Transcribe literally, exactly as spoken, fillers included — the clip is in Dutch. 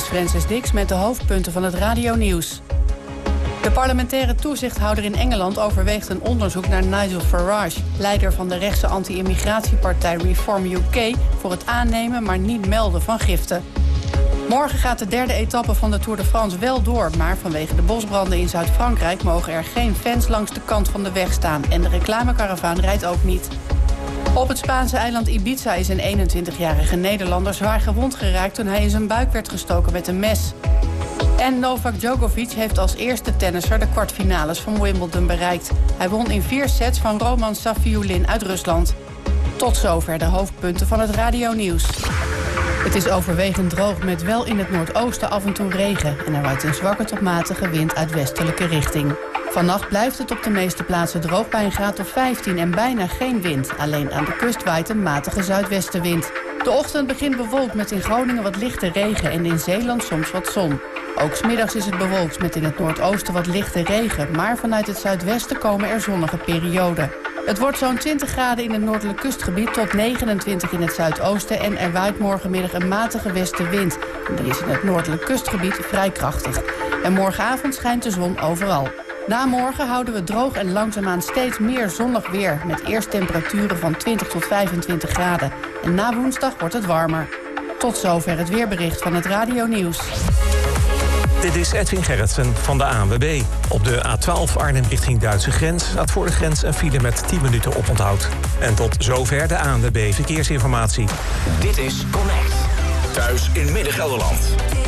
Francis Dix met de hoofdpunten van het radionieuws. De parlementaire toezichthouder in Engeland overweegt een onderzoek naar Nigel Farage, leider van de rechtse anti-immigratiepartij Reform U K, voor het aannemen maar niet melden van giften. Morgen gaat de derde etappe van de Tour de France wel door, maar vanwege de bosbranden in Zuid-Frankrijk mogen er geen fans langs de kant van de weg staan en de reclamekaravaan rijdt ook niet. Op het Spaanse eiland Ibiza is een eenentwintigjarige Nederlander zwaar gewond geraakt toen hij in zijn buik werd gestoken met een mes. En Novak Djokovic heeft als eerste tennisser de kwartfinales van Wimbledon bereikt. Hij won in vier sets van Roman Safiullin uit Rusland. Tot zover de hoofdpunten van het radionieuws. Het is overwegend droog met wel in het noordoosten af en toe regen. En er waait een zwakke tot matige wind uit westelijke richting. Vannacht blijft het op de meeste plaatsen droog bij een graad of vijftien en bijna geen wind. Alleen aan de kust waait een matige zuidwestenwind. De ochtend begint bewolkt met in Groningen wat lichte regen en in Zeeland soms wat zon. Ook 's middags is het bewolkt met in het noordoosten wat lichte regen, maar vanuit het zuidwesten komen er zonnige perioden. Het wordt zo'n twintig graden in het noordelijk kustgebied tot negenentwintig in het zuidoosten en er waait morgenmiddag een matige westenwind. Die is in het noordelijk kustgebied vrij krachtig. En morgenavond schijnt de zon overal. Na morgen houden we droog en langzaamaan steeds meer zonnig weer, met eerst temperaturen van twintig tot vijfentwintig graden. En na woensdag wordt het warmer. Tot zover het weerbericht van het radionieuws. Dit is Edwin Gerritsen van de A N W B. Op de A twaalf Arnhem richting Duitse grens staat voor de grens een file met tien minuten oponthoud. En tot zover de A N W B Verkeersinformatie. Dit is Connect. Thuis in Midden-Gelderland.